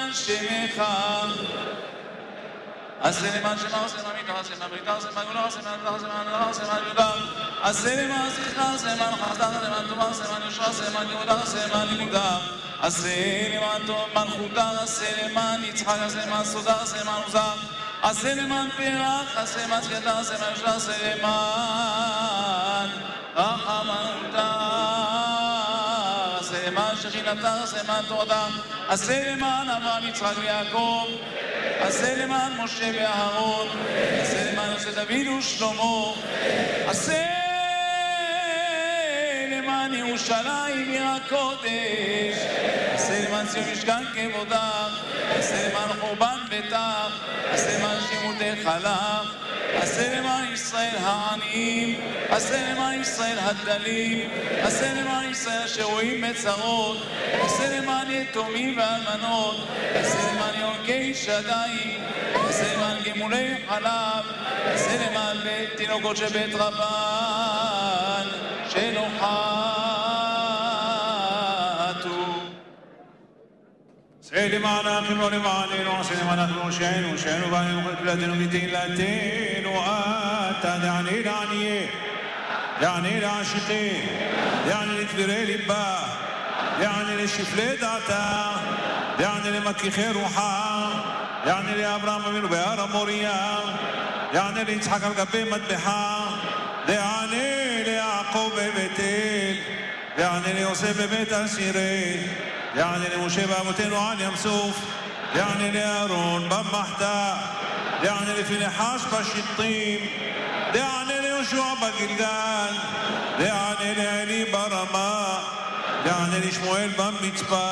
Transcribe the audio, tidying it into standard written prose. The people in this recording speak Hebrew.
שמך. עשה למען שמך, עשה למען מיתה, עשה למען בריתה, עשה למען גאולה, עשה למען נדח, עשה למען נדח, עשה למען יהודה. עשה למען זכרך, עשה למען חסדך, עשה למען טובה, עשה למען יושרה, עשה למען כבודה, עשה למען לימודה. עשה למען טוב מלכותה, עשה למען יצחק, עשה למען סודה, עשה למען עוזה. עשה למען פרח, עשה למען זכייתה, עשה למען יושרה, עשה למען רחמנותה. עשה למען שכינתה, עשה למען תורתה. עשה למען אברהם, יצחק ויעקב. עשה למען משה ואהרון. עשה למען יוסף דוד ושלמה. עשה למען ירושלים עיר הקודש. עשה למען ציון משכן כבודך. עשה למען חורבן ביתך. עשה למען שימותי חלך. עשה למען ישראל העניים. עשה למען ישראל הדלים. עשה למען ישראל אשר רואים בצרות. עשה למען יתומים ואלמנות. עשה למען יונקי שדי. עשה למען גמולי חלב. עשה למען בית תינוקות של בית רבן שלא חטאו. עשה למען האחים לא למעננו, עשה למען אנחנו שהיינו בנו וכל כלתנו ותהילתנו. אתה דעני לעניי, דעני לעשיתי, דעני לתבירי ליבה, דעני לשפלי דעתה, דעני למכיחי רוחה, דעני לאברהם אבינו בהר המוריה, דעני ליצחק על גבי מטבחה, דעני ליעקב בבית אל, דעני ליוסף בבית אסירי, דעני למשה ואבותינו על ים סוף, דעני לאהרון במחתה, דעני לפנחס בשיטים, דעני ליהושע בגלגל, דעני לעלי ברמה, דעני לשמואל במצפה.